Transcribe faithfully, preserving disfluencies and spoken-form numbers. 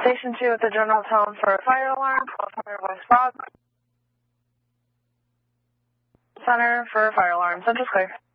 Station two with the general tone for a fire alarm, twelve hundred West Broad. Center for fire alarm. Central's clear.